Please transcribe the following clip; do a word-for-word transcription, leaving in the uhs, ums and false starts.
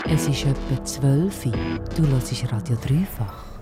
Es ist etwa zwölf Uhr. Du hörst Radio Dreifach.